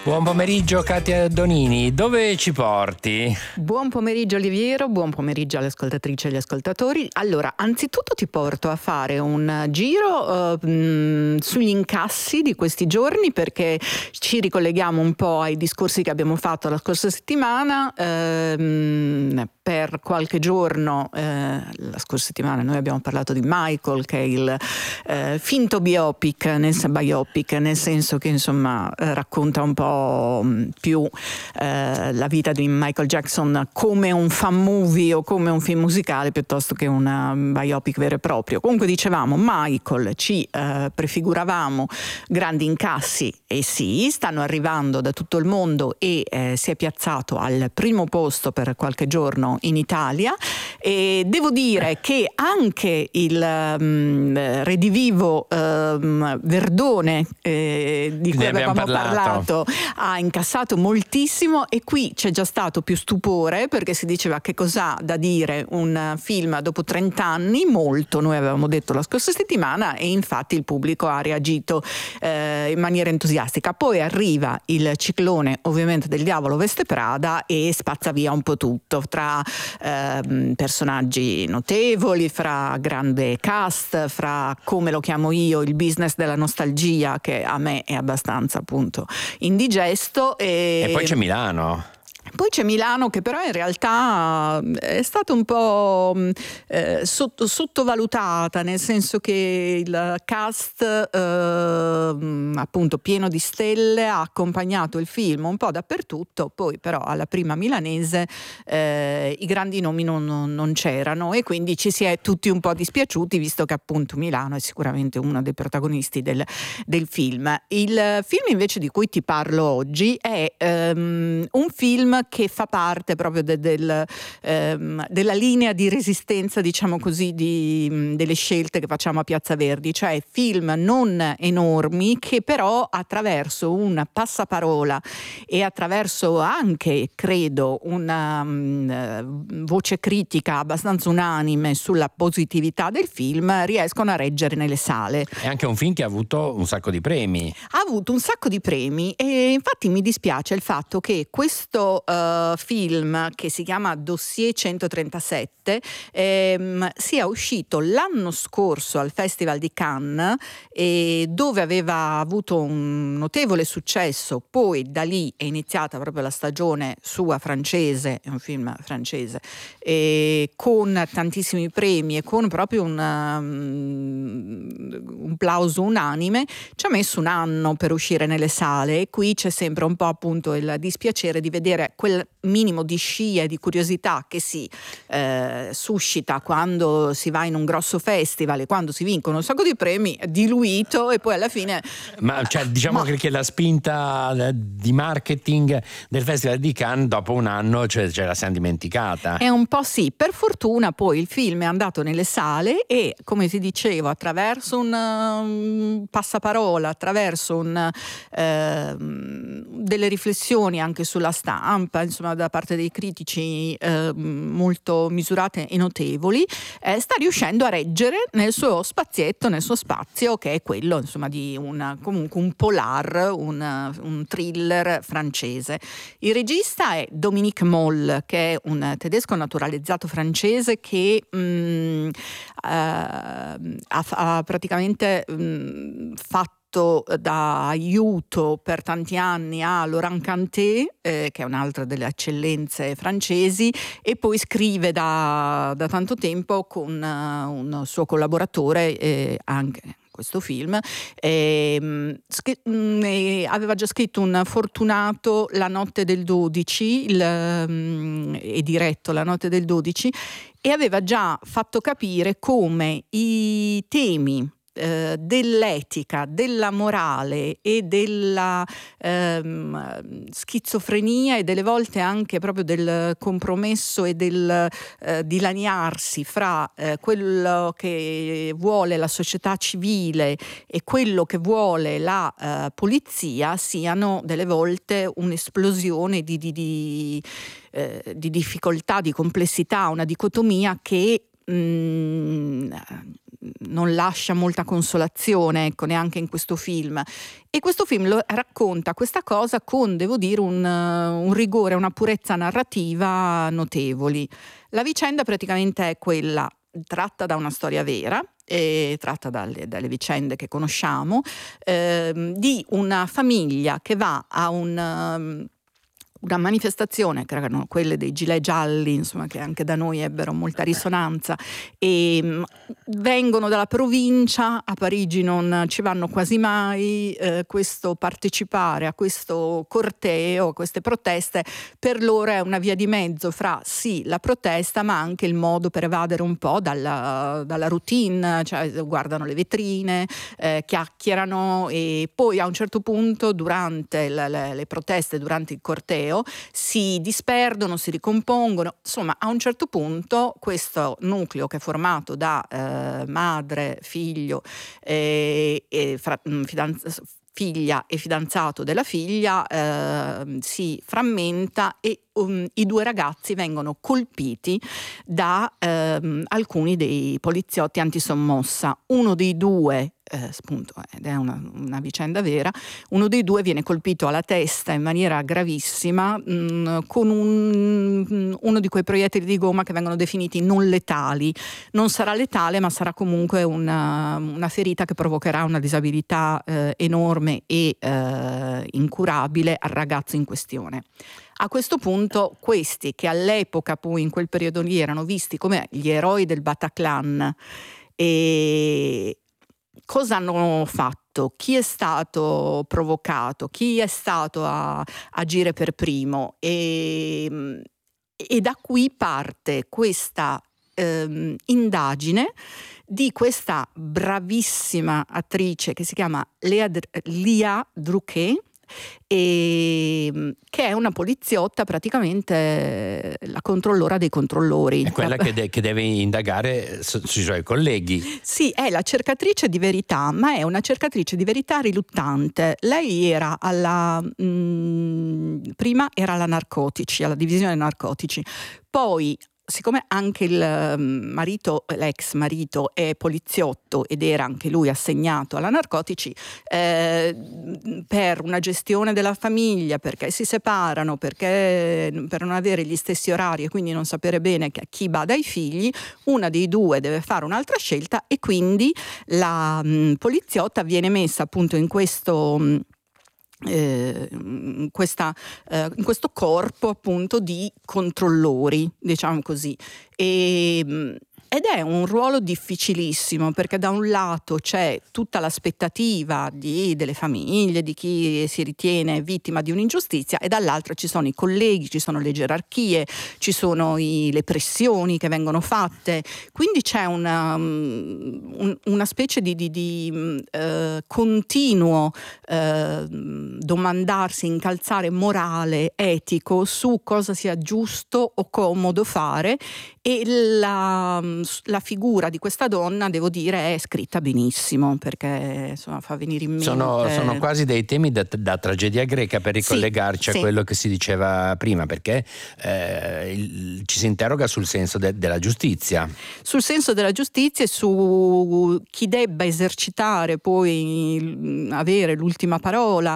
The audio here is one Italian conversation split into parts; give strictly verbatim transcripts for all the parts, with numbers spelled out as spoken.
Buon pomeriggio Katia Donini, dove ci porti? Buon pomeriggio Oliviero, buon pomeriggio alle ascoltatrici e agli ascoltatori. Allora, anzitutto ti porto a fare un giro uh, mh, sugli incassi di questi giorni, perché ci ricolleghiamo un po' ai discorsi che abbiamo fatto la scorsa settimana. Uh, per qualche giorno, uh, la scorsa settimana noi abbiamo parlato di Michael, che è il uh, finto biopic nel, biopic, nel senso che insomma uh, racconta un po' più eh, la vita di Michael Jackson come un fan movie o come un film musicale piuttosto che un biopic vero e proprio. Comunque dicevamo, Michael, ci eh, prefiguravamo grandi incassi, e sì, stanno arrivando da tutto il mondo, e eh, si è piazzato al primo posto per qualche giorno in Italia, e devo dire che anche il um, redivivo um, Verdone eh, di cui avevamo parlato, parlato ha incassato moltissimo, e qui c'è già stato più stupore, perché si diceva che cos'ha da dire un film dopo trenta anni, molto, noi avevamo detto la scorsa settimana, e infatti il pubblico ha reagito eh, in maniera entusiastica. Poi arriva il ciclone ovviamente del Diavolo Veste Prada e spazza via un po' tutto, tra eh, personaggi notevoli, fra grande cast, fra, come lo chiamo io, il business della nostalgia, che a me è abbastanza appunto indigesto. E, e poi c'è Milano. Poi c'è Milano, che però in realtà è stata un po' eh, sotto, sottovalutata, nel senso che il cast eh, appunto pieno di stelle ha accompagnato il film un po' dappertutto. Poi però alla prima milanese eh, i grandi nomi non, non, non c'erano, e quindi ci si è tutti un po' dispiaciuti, visto che appunto Milano è sicuramente uno dei protagonisti del, del film. Il film invece di cui ti parlo oggi è um, un film che fa parte proprio de, del, ehm, della linea di resistenza, diciamo così, di, delle scelte che facciamo a Piazza Verdi, cioè film non enormi che però attraverso un passaparola e attraverso anche, credo, una um, voce critica abbastanza unanime sulla positività del film, riescono a reggere nelle sale. È anche un film che ha avuto un sacco di premi. Ha avuto un sacco di premi, e infatti mi dispiace il fatto che questo Uh, film, che si chiama Dossier centotrentasette, ehm, sia uscito l'anno scorso al Festival di Cannes, e dove aveva avuto un notevole successo. Poi da lì è iniziata proprio la stagione sua francese, è un film francese, e con tantissimi premi e con proprio un, um, un plauso unanime. Ci ha messo un anno per uscire nelle sale, e qui c'è sempre un po' appunto il dispiacere di vedere quel minimo di scia e di curiosità che si eh, suscita quando si va in un grosso festival e quando si vincono un sacco di premi, diluito, e poi alla fine ma cioè, diciamo ma... che la spinta di marketing del Festival di Cannes dopo un anno cioè, ce la siamo dimenticata. È un po' sì. Per fortuna poi il film è andato nelle sale, e come ti dicevo, attraverso un um, passaparola, attraverso un, uh, delle riflessioni anche sulla stampa, insomma da parte dei critici eh, molto misurate e notevoli, eh, sta riuscendo a reggere nel suo spazietto, nel suo spazio, che è quello insomma di un, comunque un polar, un, un thriller francese. Il regista è Dominique Moll, che è un tedesco naturalizzato francese che mh, eh, ha, ha praticamente mh, fatto da aiuto per tanti anni a Laurent Cantet, eh, che è un'altra delle eccellenze francesi, e poi scrive da, da tanto tempo con uh, un suo collaboratore eh, anche questo film. Eh, sch- mh, aveva già scritto un Fortunato, La notte del dodici, il, um, e diretto La notte del dodici, e aveva già fatto capire come i temi eh, dell'etica, della morale e della ehm, schizofrenia e delle volte anche proprio del compromesso e del eh, dilaniarsi fra eh, quello che vuole la società civile e quello che vuole la eh, polizia siano delle volte un'esplosione di, di, di, eh, di difficoltà, di complessità, una dicotomia che mh, non lascia molta consolazione, ecco, neanche in questo film. E questo film lo racconta questa cosa con, devo dire, un, un rigore, una purezza narrativa notevoli. La vicenda praticamente è quella, tratta da una storia vera, e tratta dalle, dalle vicende che conosciamo, ehm, di una famiglia che va a un... una manifestazione, che erano quelle dei gilet gialli, insomma, che anche da noi ebbero molta risonanza, e mh, vengono dalla provincia, a Parigi non ci vanno quasi mai, eh, questo partecipare a questo corteo, a queste proteste, per loro è una via di mezzo fra sì la protesta, ma anche il modo per evadere un po' dalla, dalla routine, cioè guardano le vetrine, eh, chiacchierano, e poi a un certo punto durante le, le, le proteste, durante il corteo, si disperdono, si ricompongono, insomma a un certo punto questo nucleo, che è formato da eh, madre, figlio eh, e fra, fidanz- figlia e fidanzato della figlia, eh, si frammenta e um, i due ragazzi vengono colpiti da ehm, alcuni dei poliziotti antisommossa. Uno dei due, eh, appunto, ed è una, una vicenda vera, uno dei due viene colpito alla testa in maniera gravissima mh, con un, uno di quei proiettili di gomma che vengono definiti non letali. Non sarà letale, ma sarà comunque una, una ferita che provocherà una disabilità eh, enorme e eh, incurabile al ragazzo in questione. A questo punto questi, che all'epoca poi in quel periodo lì erano visti come gli eroi del Bataclan, e cosa hanno fatto? Chi è stato provocato? Chi è stato a agire per primo? E, e da qui parte questa ehm, indagine di questa bravissima attrice che si chiama Lea, Lia Druquet, e che è una poliziotta, praticamente la controllora dei controllori. È quella che, de- che deve indagare su- sui suoi colleghi. Sì, è la cercatrice di verità, ma è una cercatrice di verità riluttante. Lei era alla mh, prima era alla narcotici, alla divisione narcotici, poi siccome anche il marito, l'ex marito è poliziotto ed era anche lui assegnato alla narcotici, eh, per una gestione della famiglia, perché si separano, perché per non avere gli stessi orari e quindi non sapere bene a chi bada ai figli, una dei due deve fare un'altra scelta, e quindi la mh, poliziotta viene messa appunto in questo mh, Eh, in, questa, eh, in questo corpo appunto di controllori, diciamo così, e mh, ed è un ruolo difficilissimo, perché da un lato c'è tutta l'aspettativa di, delle famiglie, di chi si ritiene vittima di un'ingiustizia, e dall'altro ci sono i colleghi, ci sono le gerarchie, ci sono i, le pressioni che vengono fatte, quindi c'è una, un, una specie di, di, di eh, continuo eh, domandarsi, incalzare morale, etico su cosa sia giusto o comodo fare, e la la figura di questa donna, devo dire, è scritta benissimo, perché insomma fa venire in mente sono, sono quasi dei temi da, da tragedia greca, per ricollegarci sì, a sì. quello che si diceva prima, perché eh, il, ci si interroga sul senso de, della giustizia sul senso della giustizia e su chi debba esercitare poi avere l'ultima parola,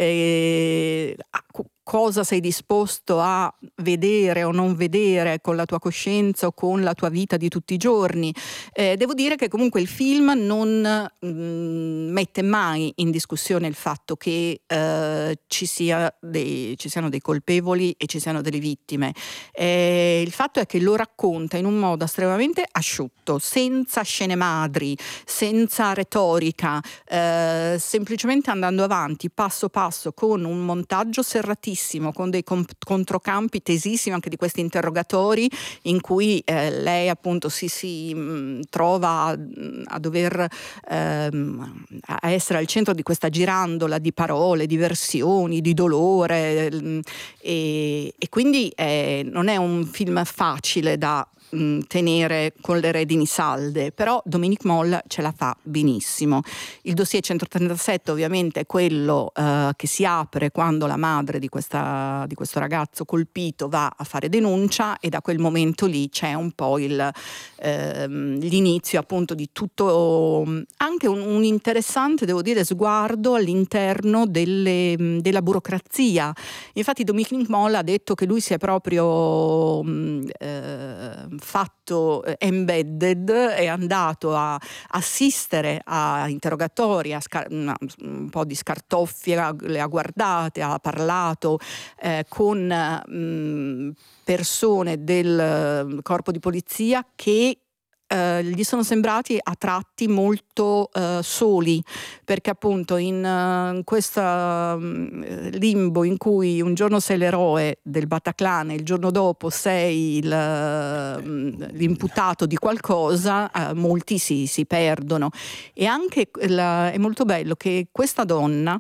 eh, cosa sei disposto a vedere o non vedere con la tua coscienza o con la tua vita di tutti i giorni. Eh, devo dire che comunque il film non mh, mette mai in discussione il fatto che eh, ci, sia dei, ci siano dei colpevoli e ci siano delle vittime. Eh, il fatto è che lo racconta in un modo estremamente asciutto, senza scene madri, senza retorica, eh, semplicemente andando avanti passo passo con un montaggio serratissimo, con dei comp- controcampi tesissimi anche di questi interrogatori in cui eh, lei appunto si, si mh, trova a, a dover ehm, a essere al centro di questa girandola di parole, di versioni, di dolore, mh, e, e quindi eh, non è un film facile da mh, tenere con le redini salde, però Dominique Moll ce la fa benissimo. Il dossier centotrentasette ovviamente è quello uh, che si apre quando la madre di, questa, di questo ragazzo colpito va a fare denuncia, e da quel momento lì c'è un po' il, ehm, l'inizio appunto di tutto, anche un, un interessante, devo dire, sguardo all'interno delle, della burocrazia. Infatti Dominique Moll ha detto che lui si è proprio mh, eh, fatto embedded, è andato a assistere a interrogatori, a scar- una, un po' di scartoffie, le ha guardate, ha parlato eh, con mh, persone del corpo di polizia che Uh, gli sono sembrati a tratti molto uh, soli, perché appunto in uh, questo uh, limbo in cui un giorno sei l'eroe del Bataclan e il giorno dopo sei il, uh, l'imputato di qualcosa, uh, molti si, si perdono. E anche la, è molto bello che questa donna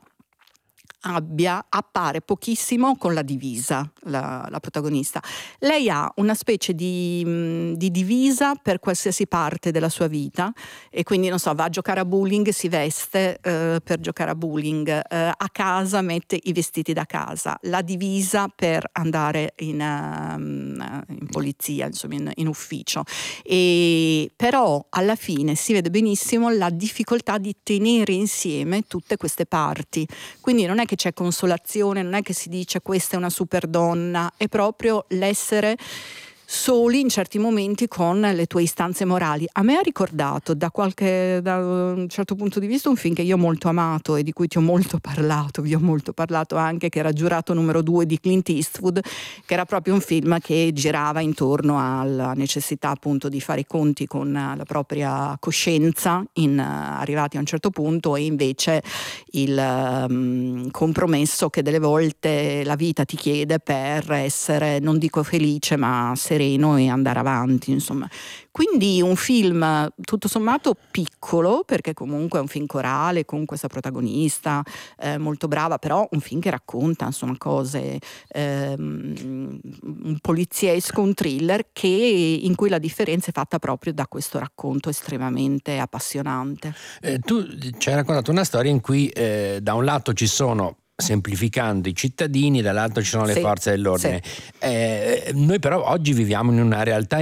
abbia appare pochissimo con la divisa, la, la protagonista. Lei ha una specie di, mh, di divisa per qualsiasi parte della sua vita, e quindi non so, va a giocare a bowling, si veste eh, per giocare a bowling, eh, a casa mette i vestiti da casa, la divisa per andare in, uh, in polizia, insomma in, in ufficio. E però alla fine si vede benissimo la difficoltà di tenere insieme tutte queste parti, quindi non è che c'è consolazione, non è che si dice questa è una super donna, è proprio l'essere soli in certi momenti con le tue istanze morali. A me ha ricordato da qualche da un certo punto di vista un film che io ho molto amato e di cui ti ho molto parlato, vi ho molto parlato anche, che era Giurato numero due di Clint Eastwood, che era proprio un film che girava intorno alla necessità appunto di fare i conti con la propria coscienza in, arrivati a un certo punto, e invece il um, compromesso che delle volte la vita ti chiede per essere, non dico felice, ma sereno e andare avanti, insomma. Quindi un film tutto sommato piccolo, perché comunque è un film corale con questa protagonista eh, molto brava, però un film che racconta insomma cose, ehm, un poliziesco, un thriller, che in cui la differenza è fatta proprio da questo racconto estremamente appassionante. Eh, tu ci hai raccontato una storia in cui eh, da un lato ci sono, semplificando, i cittadini, dall'altro ci sono le sì, forze dell'ordine. Sì. Eh, noi però oggi viviamo in una realtà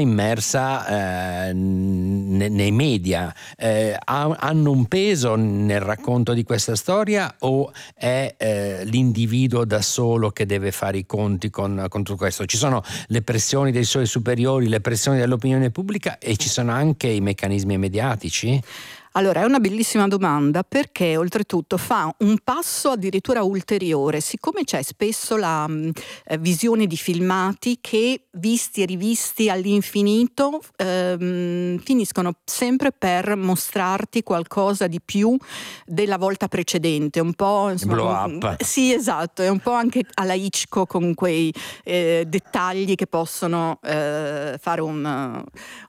immersa eh, ne, nei media. Eh, ha, hanno un peso nel racconto di questa storia, o è eh, l'individuo da solo che deve fare i conti con, con tutto questo? Ci sono le pressioni dei suoi superiori, le pressioni dell'opinione pubblica, e ci sono anche i meccanismi mediatici? Allora, è una bellissima domanda, perché oltretutto fa un passo addirittura ulteriore, siccome c'è spesso la mh, visione di filmati che, visti e rivisti all'infinito, ehm, finiscono sempre per mostrarti qualcosa di più della volta precedente, un po' insomma, blow up. Sì, esatto, è un po' anche alla Hitchcock, con quei eh, dettagli che possono eh, fare un,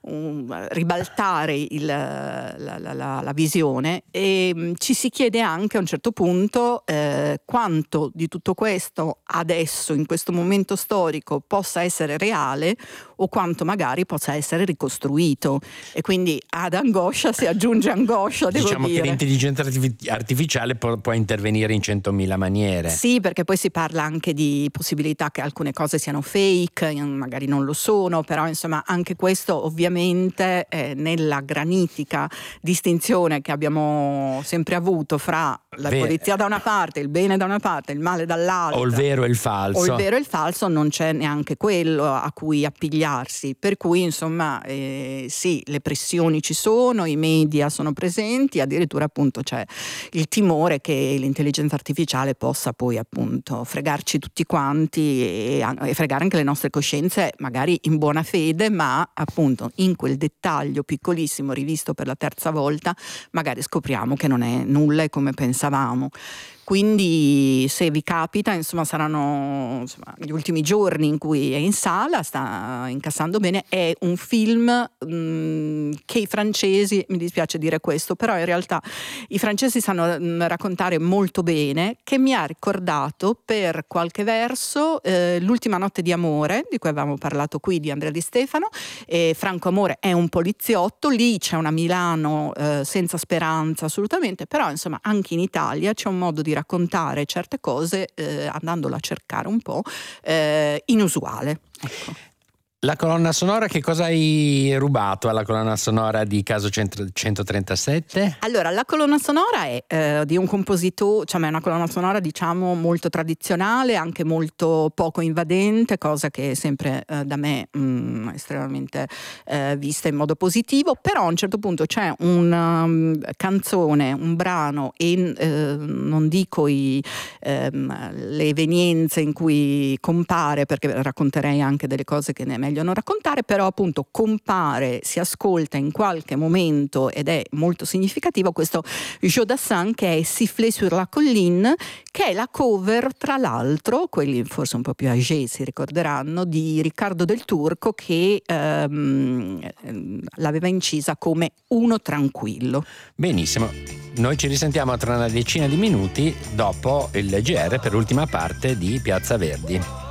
un ribaltare il, la, la, la la visione, e mh, ci si chiede anche a un certo punto eh, quanto di tutto questo adesso, in questo momento storico, possa essere reale, o quanto magari possa essere ricostruito, e quindi ad angoscia si aggiunge angoscia, devo diciamo dire. Che l'intelligenza artificiale può, può intervenire in centomila maniere. Sì, perché poi si parla anche di possibilità che alcune cose siano fake, magari non lo sono, però insomma anche questo ovviamente eh, nella granitica distinzione che abbiamo sempre avuto fra la Ver- polizia da una parte, il bene da una parte, il male dall'altra, o il vero e il falso, o il vero e il falso, non c'è neanche quello a cui appigliarsi, per cui insomma eh, sì, le pressioni ci sono, i media sono presenti, addirittura appunto c'è il timore che l'intelligenza artificiale possa poi appunto fregarci tutti quanti e, e fregare anche le nostre coscienze, magari in buona fede, ma appunto in quel dettaglio piccolissimo rivisto per la terza volta magari scopriamo che non è nulla e come pensavamo. quindi se vi capita, insomma, saranno insomma, gli ultimi giorni in cui è in sala, sta incassando bene. È un film mh, che i francesi, mi dispiace dire questo, però in realtà i francesi sanno mh, raccontare molto bene, che mi ha ricordato per qualche verso eh, L'ultima notte di amore, di cui avevamo parlato qui, di Andrea Di Stefano. E Franco Amore è un poliziotto, lì c'è una Milano eh, senza speranza assolutamente, però insomma anche in Italia c'è un modo di raccontare certe cose eh, andandolo a cercare un po' eh, inusuale. Ecco. La colonna sonora, che cosa hai rubato alla colonna sonora di Caso centotrentasette? Allora, la colonna sonora è eh, di un compositore, cioè è una colonna sonora diciamo molto tradizionale, anche molto poco invadente, cosa che è sempre eh, da me mh, estremamente eh, vista in modo positivo, però a un certo punto c'è una um, canzone, un brano e eh, non dico i, ehm, le evenienze in cui compare, perché racconterei anche delle cose che ne è meglio non raccontare, però appunto compare, si ascolta in qualche momento ed è molto significativo questo Jeu Dassin, che è Siffler sur la colline, che è la cover, tra l'altro, quelli forse un po' più âgés si ricorderanno, di Riccardo del Turco, che ehm, l'aveva incisa come Uno tranquillo. Benissimo, noi ci risentiamo tra una decina di minuti dopo il G R per l'ultima parte di Piazza Verdi.